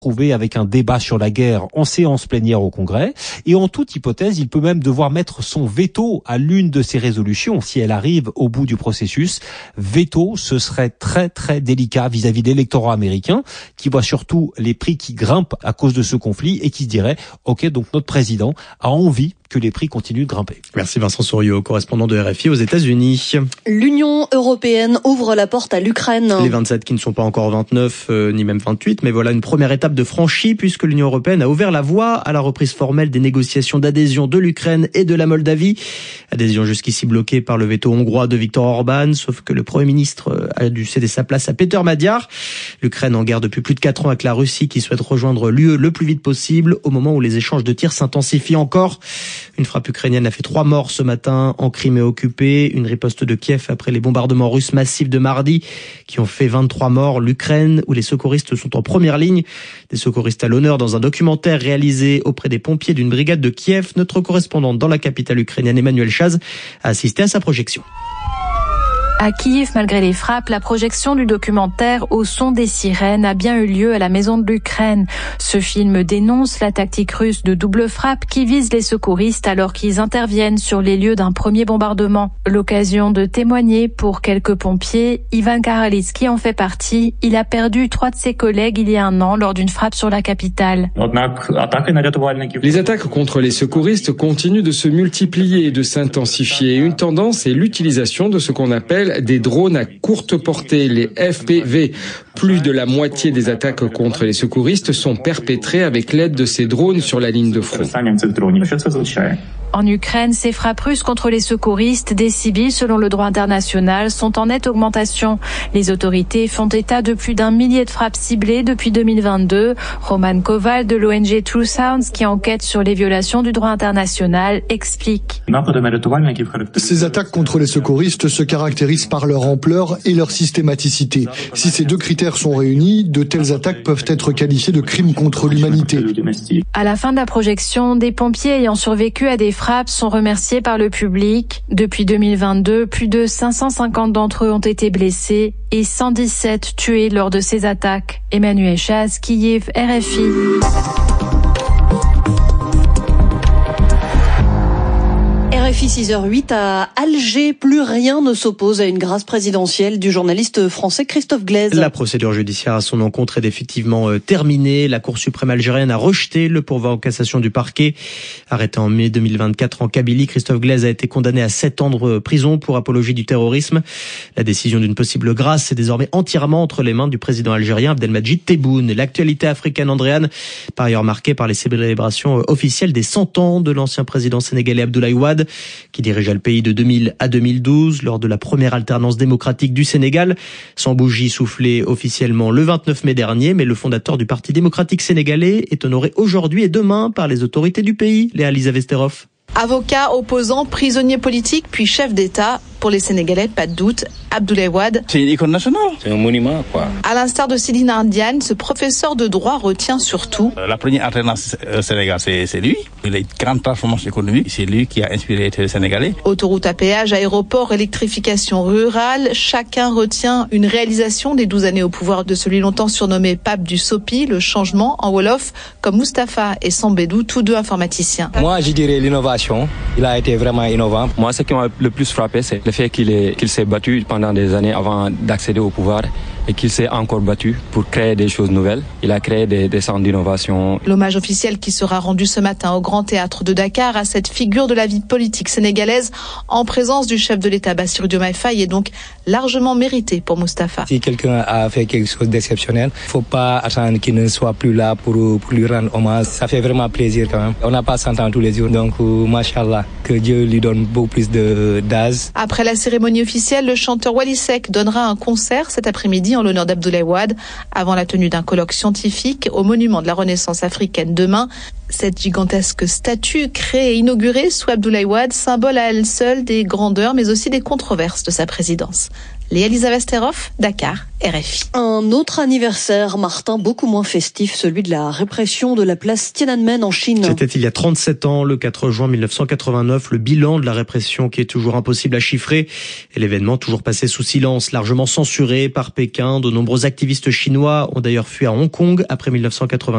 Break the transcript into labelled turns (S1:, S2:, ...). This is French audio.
S1: trouvé avec un débat sur la guerre en séance plénière au Congrès. Et en toute hypothèse, il peut même devoir mettre son veto à l'une de ces résolutions si elle arrive au bout du processus. Veto, ce serait très très délicat vis-à-vis de l'électorat américain qui voit surtout les prix qui grimpent à cause de ce conflit et qui se dirait « Ok, donc notre président a envie que les prix continuent de grimper ».
S2: Merci Vincent Souriau, correspondant de RFI aux États-Unis.
S3: L'Union européenne ouvre la porte à l'Ukraine.
S2: Les 27 qui ne sont pas encore 29, ni même 28, mais voilà une première étape de franchie puisque l'Union européenne a ouvert la voie à la reprise formelle des négociations d'adhésion de l'Ukraine et de la Moldavie. Adhésion jusqu'ici bloquée par le veto hongrois de Viktor Orban, sauf que le Premier ministre a dû céder sa place à Péter Magyar. L'Ukraine en guerre depuis plus de 4 ans avec la Russie qui souhaite rejoindre l'UE le plus vite possible au moment où les échanges de tirs s'intensifient encore. Une frappe ukrainienne a fait 3 morts ce matin en Crimée occupée. Une riposte de Kiev après les bombardements russes massifs de mardi qui ont fait 23 morts. L'Ukraine où les secouristes sont en première ligne. Des secouristes à l'honneur dans un documentaire réalisé auprès des pompiers d'une brigade de Kiev. Notre correspondante dans la capitale ukrainienne, Emmanuel Chaz, a assisté à sa projection.
S4: À Kiev, malgré les frappes, la projection du documentaire Au son des sirènes a bien eu lieu à la Maison de l'Ukraine. Ce film dénonce la tactique russe de double frappe qui vise les secouristes alors qu'ils interviennent sur les lieux d'un premier bombardement. L'occasion de témoigner pour quelques pompiers. Ivan Karalitski en fait partie. Il a perdu 3 de ses collègues il y a 1 an lors d'une frappe sur la capitale.
S5: Les attaques contre les secouristes continuent de se multiplier et de s'intensifier. Une tendance est l'utilisation de ce qu'on appelle des drones à courte portée, les FPV. Plus de la moitié des attaques contre les secouristes sont perpétrées avec l'aide de ces drones sur la ligne de front.
S4: En Ukraine, ces frappes russes contre les secouristes, des civils selon le droit international, sont en nette augmentation. Les autorités font état de plus d'1 millier de frappes ciblées depuis 2022. Roman Koval de l'ONG True Sounds, qui enquête sur les violations du droit international, explique.
S6: Ces attaques contre les secouristes se caractérisent par leur ampleur et leur systématicité. Si ces 2 critères sont réunis, de telles attaques peuvent être qualifiées de crimes contre l'humanité.
S4: À la fin de la projection, des pompiers ayant survécu à des frappes sont remerciés par le public. Depuis 2022, plus de 550 d'entre eux ont été blessés et 117 tués lors de ces attaques. Emmanuel Chaz, Kiev, RFI.
S3: RFI 6h08 à Alger, plus rien ne s'oppose à une grâce présidentielle du journaliste français Christophe Glaise.
S2: La procédure judiciaire à son encontre est définitivement terminée. La Cour suprême algérienne a rejeté le pourvoi en cassation du parquet. Arrêté en mai 2024 en Kabylie, Christophe Glaise a été condamné à 7 ans de prison pour apologie du terrorisme. La décision d'une possible grâce est désormais entièrement entre les mains du président algérien Abdelmadjid Tebboune. L'actualité africaine, Andréane, par ailleurs marquée par les célébrations officielles des 100 ans de l'ancien président sénégalais Abdoulaye Wade, qui dirigeait le pays de 2000 à 2012 lors de la première alternance démocratique du Sénégal. Sans bougie soufflée officiellement le 29 mai dernier, mais le fondateur du Parti démocratique sénégalais est honoré aujourd'hui et demain par les autorités du pays. Léa Lisa Vesterov.
S7: Avocat, opposant, prisonnier politique, puis chef d'État. Pour les Sénégalais, pas de doute, Abdoulaye Wade.
S8: C'est une icône nationale, c'est un monument, quoi.
S7: À l'instar de Céline Ardiane, ce professeur de droit retient surtout.
S8: La première alternance au Sénégal, c'est lui. Les grandes transformations économiques, c'est lui qui a inspiré les Sénégalais.
S7: Autoroute à péage, aéroport, électrification rurale, chacun retient une réalisation des 12 années au pouvoir de celui longtemps surnommé pape du Sopi, le changement en Wolof, comme Moustapha et Sambédou, tous deux informaticiens.
S9: Moi, je dirais l'innovation. Il a été vraiment innovant. Moi, ce qui m'a le plus frappé, c'est le fait qu'il s'est battu pendant des années avant d'accéder au pouvoir et qu'il s'est encore battu pour créer des choses nouvelles. Il a créé des centres d'innovation.
S7: L'hommage officiel qui sera rendu ce matin au Grand Théâtre de Dakar à cette figure de la vie politique sénégalaise en présence du chef de l'État Bassirou Diomaye Faye est donc largement mérité pour Moustapha.
S9: Si quelqu'un a fait quelque chose d'exceptionnel, il ne faut pas attendre qu'il ne soit plus là pour lui rendre hommage. Ça fait vraiment plaisir quand même. On n'a pas 100 ans tous les jours, donc machallah, que Dieu lui donne beaucoup plus d'âge.
S7: Après la cérémonie officielle, le chanteur Wally Seck donnera un concert cet après-midi en l'honneur d'Abdoulaye Wade, avant la tenue d'un colloque scientifique au monument de la Renaissance africaine demain. Cette gigantesque statue créée et inaugurée sous Abdoulaye Wade, symbole à elle seule des grandeurs mais aussi des controverses de sa présidence. Léa Lisa Vesterhoff, Dakar, RFI.
S3: Un autre anniversaire, Martin, beaucoup moins festif, celui de la répression de la place Tiananmen en Chine.
S2: C'était il y a 37 ans, le 4 juin 1989, le bilan de la répression qui est toujours impossible à chiffrer et l'événement toujours passé sous silence, largement censuré par Pékin. De nombreux activistes chinois ont d'ailleurs fui à Hong Kong après 1989.